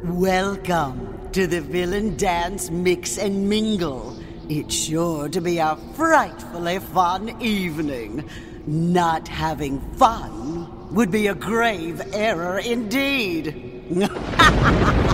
Welcome to the Villain Dance Mix and Mingle. It's sure to be a frightfully fun evening. Not having fun would be a grave error indeed.